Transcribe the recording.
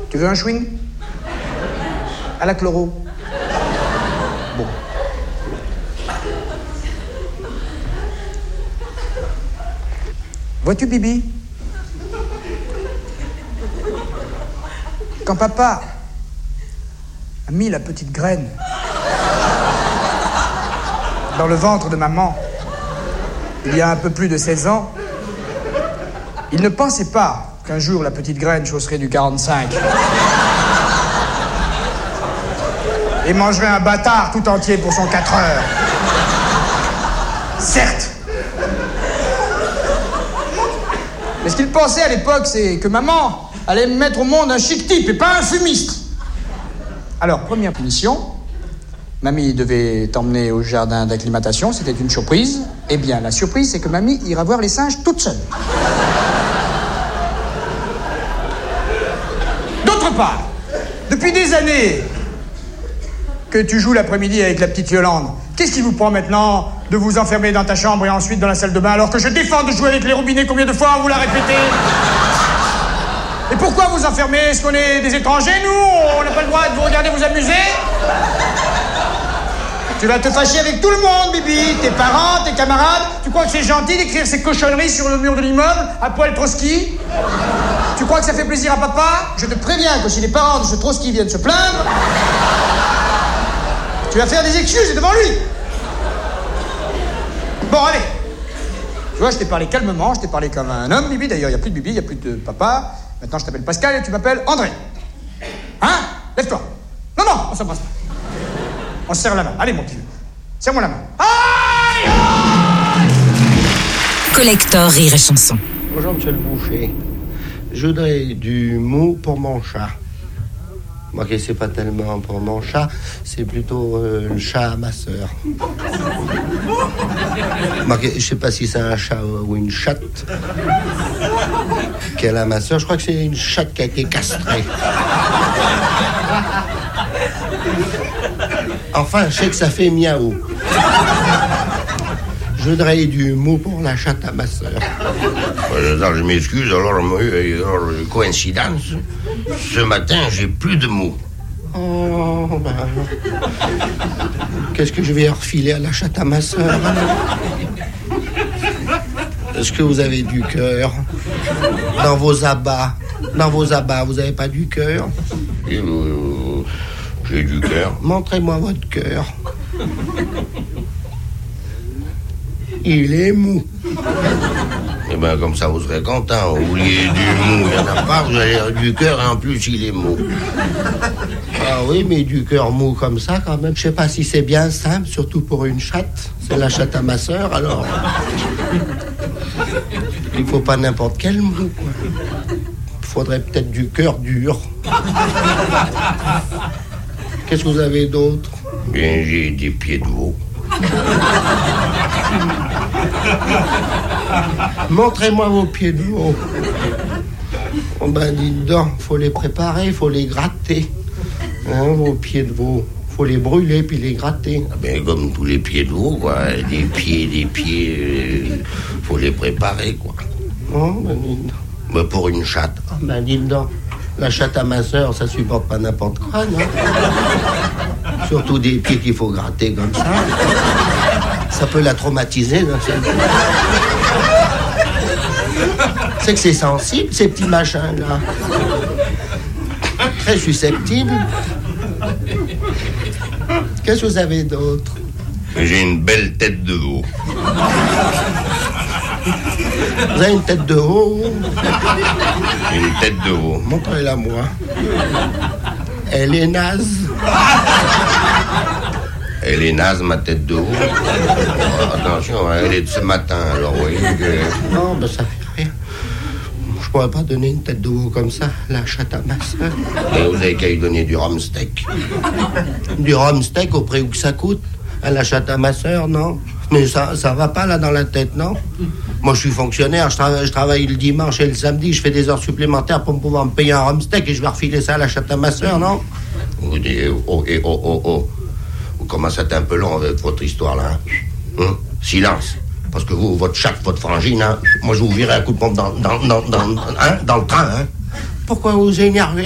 Tu veux un chewing? À la chloro. Bon. Vois-tu, Bibi? Quand papa a mis la petite graine dans le ventre de maman, il y a un peu plus de 16 ans, il ne pensait pas qu'un jour la petite graine chausserait du 45 et mangerait un bâtard tout entier pour son 4 heures. Certes. Mais ce qu'il pensait à l'époque, c'est que maman allait mettre au monde un chic type et pas un fumiste. Alors, première punition, mamie devait t'emmener au jardin d'acclimatation, c'était une surprise. Eh bien, la surprise, c'est que mamie ira voir les singes toute seule. D'autre part, depuis des années que tu joues l'après-midi avec la petite Yolande, qu'est-ce qui vous prend maintenant de vous enfermer dans ta chambre et ensuite dans la salle de bain alors que je défends de jouer avec les robinets? Combien de fois on vous l'a répété? Et pourquoi vous enfermer? Est-ce qu'on est des étrangers, nous? On n'a pas le droit de vous regarder vous amuser? Tu vas te fâcher avec tout le monde, Bibi. Tes parents, tes camarades. Tu crois que c'est gentil d'écrire ces cochonneries sur le mur de l'immeuble à poil Trotsky? Tu crois que ça fait plaisir à papa? Je te préviens que si les parents de ce Trotsky viennent se plaindre, tu vas faire des excuses devant lui. Bon, allez. Tu vois, je t'ai parlé calmement, je t'ai parlé comme un homme, Bibi. D'ailleurs, il n'y a plus de Bibi, il n'y a plus de papa. Maintenant, je t'appelle Pascal et tu m'appelles André. Hein? Lève-toi. Non, non, on s'embrasse pas. On se serre la main. Allez, mon petit. Serre-moi la main. Aïe, aïe. Collector Rire et Chanson. Bonjour, monsieur le boucher. Je voudrais du mou pour mon chat. Moi, c'est pas tellement pour mon chat, c'est plutôt le chat à ma sœur. Moi, je sais pas si c'est un chat ou une chatte qu'elle a ma sœur. Je crois que c'est une chatte qui a été castrée. Enfin, je sais que ça fait miaou. Je voudrais du mou pour la chatte à ma sœur. Je m'excuse, alors, coïncidence. Ce matin, j'ai plus de mou. Oh, ben... Qu'est-ce que je vais refiler à la chatte à ma sœur? Est-ce que vous avez du cœur? Dans vos abats, vous n'avez pas du cœur? J'ai du cœur. Montrez-moi votre cœur. Il est mou. Eh bien, comme ça, vous serez content. Vous vouliez du mou, il n'y en a pas. Vous avez du cœur et en plus, il est mou. Ah oui, mais du cœur mou comme ça, quand même. Je sais pas si c'est bien simple, surtout pour une chatte. C'est la chatte à ma sœur, alors... Il faut pas n'importe quel mou, quoi. Il faudrait peut-être du cœur dur. Qu'est-ce que vous avez d'autre? Bien, j'ai des pieds de veau. Montrez-moi vos pieds de veau. Oh ben, dites donc, faut les préparer, faut les gratter. Hein, vos pieds de veau. Faut les brûler puis les gratter. Ah ben, comme tous les pieds de veau, quoi. Des pieds, faut les préparer, quoi. Oh, ben, dites donc. Ben, pour une chatte. Oh, ben, dites donc. La chatte à ma sœur, ça supporte pas n'importe quoi, non? Surtout des pieds qu'il faut gratter comme ça. Ça peut la traumatiser, non? C'est que c'est sensible, ces petits machins-là. Très susceptible. Qu'est-ce que vous avez d'autre? J'ai une belle tête de veau. Vous avez une tête de veau? Une tête de veau. Montrez-la moi. Elle est naze. Elle est naze, ma tête de veau. Attention, elle est de ce matin, alors vous voyez que... Non, ben ça fait rien. Je pourrais pas donner une tête de veau comme ça, la chatte à ma sœur. Et vous avez qu'à lui donner du rhum steak. Du rhum steak au prix où que ça coûte? À la chatte à ma sœur, non? Mais ça va pas là dans la tête, non? Moi je suis fonctionnaire, je travaille le dimanche et le samedi, je fais des heures supplémentaires pour pouvoir me payer un rhum steak et je vais refiler ça à la chatte à ma sœur, non? Vous dites, oh. Vous commencez à être un peu long avec votre histoire là. Hein? Silence. Parce que vous, votre chatte, votre frangine, hein, moi je vous virerai un coup de pompe dans le train, hein? Pourquoi vous énervez